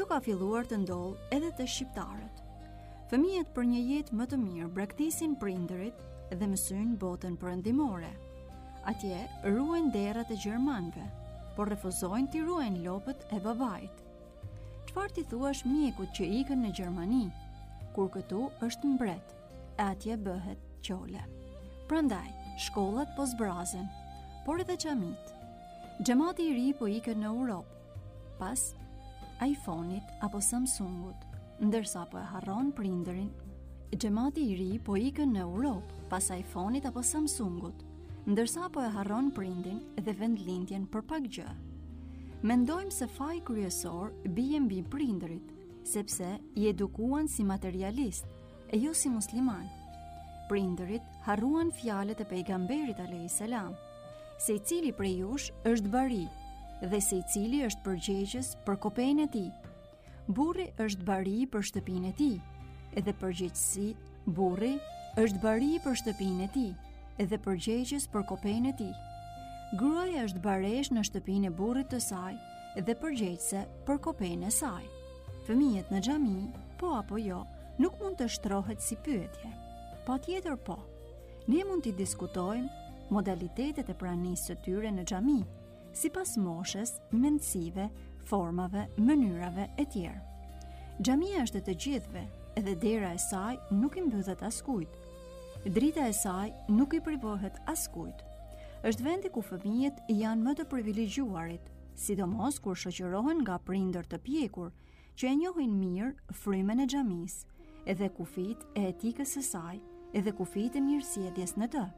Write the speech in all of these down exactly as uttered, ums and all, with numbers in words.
ka filluar të ndodhë edhe të shqiptarët. Fëmijët për një jetë më të mirë braktisin prindërit dhe mësojnë botën perëndimore. Atje ruajnë derat e gjermanëve, por refuzojnë t'i ruajnë lopët e babait. Çfarë ti thuash mjekut që ikën në Gjermani, kur këtu është mbret, e atje bëhet qole? Prandaj, shkollat po zbrazen, por edhe xhamit. Xhamati i ri po ikën në Europë, pas iPhone-it apo Samsungut, ndërsa po e harron prindërin. Xhamati i ri po ikën në Europë, pas iPhone-it apo Samsungut, ndërsa po e harron prindin dhe vendlindjen për pak gjë. Mendojmë se faji kryesor bie mbi prindërit, sepse i edukuan si materialist e jo si musliman. Prindërit harruan fjalët e pejgamberit alayhis salam, se i cili prej jush është bari dhe se i cili është përgjegjës për kopejnë e tij. Burri është bari për shtëpinë e tij, edhe përgjegjësi burri është bari për shtëpinë e tij, edhe përgjegjës për kopejnë e tij. Gruaja është baresh në shtëpinë e burrit të saj dhe përgjegjëse për kopejnë e saj. Fëmijët në xhami, po apo jo, nuk mund të shtrohet si pyetje. Patjetër po. Ne mund t'i diskutojmë modalitetet e pranisë së tyre në xhami, sipas moshës, mendësive, formave, mënyrave e tjerë. Xhamia është e të gjithëve, edhe dera e saj nuk i mbyllet askujt. Drita e saj nuk i privohet askujt. Është vendi ku fëmijët janë më të privilegjuarit, sidomos kur shoqërohen nga prindër të pjekur, që e njohin mirë frymën e xhamisë, edhe kufijt e etikës së saj, edhe kufijt e mirësjelljes në të.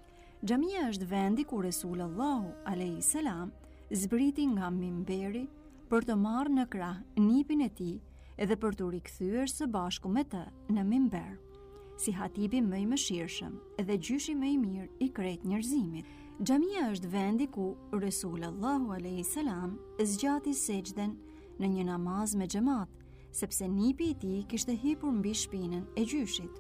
Xhamia është vendi ku Resulullahu alayhis salam zbriti nga mimberi për të marrë në krah nipin e tij edhe për të rikthyer së bashku me të në mimber, si hatibi më i mëshirshëm edhe gjyshi më i mirë i krejt njerëzimit. Xhamia është vendi ku Resulullahu alayhis salam zgjati sejdën në një namaz me xhamat, sepse nipi i tij kishte hipur mbi shpinën e gjyshit.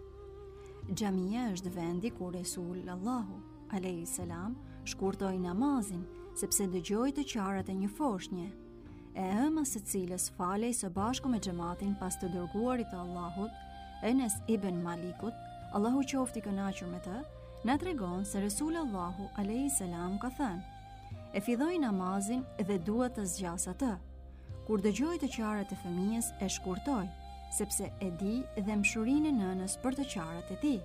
Xhamia është vendi ku Resulullahu alayhis salam shkurtoi namazin, sepse dëgjoi të qarat e një foshnje, e ëma së cilës falej së bashku me xhamatin pas të dërguarit të Allahut, Enes ibn Malikut, Allahu qoftë i kënaqur me të, na tregon se Resulullahu alayhis salam ka thënë: "E filloi namazin dhe dua të zgjas atë. Kur dëgjoi të qarat e fëmijës e shkurtoi, sepse e di dhe mshurinë e nënës për të qarat e tij."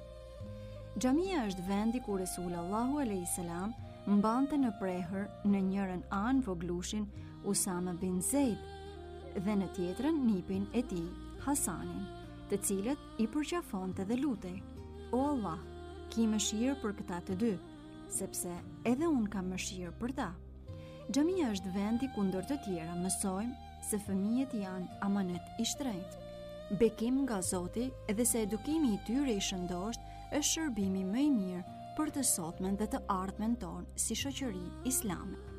Xhamia është vendi ku Resulullahu alayhis salam mbante në prehër në njërën anë voglushin Usama bin Zeid dhe në tjetrën nipin e tij Hasanin, të cilët i përqafonte dhe lutej: "O Allah, ki mëshirë për këta të dy, sepse edhe unë kam mëshirë për ta." Xhamia është vendi ku ndër të tjera mësojmë se fëmijët janë amanet i shtrenjtë, bekim nga Zoti, edhe se edukimi i tyre i shëndosht është shërbimi më i mirë për të sotmen dhe të ardhmen tonë si shoqëri islame.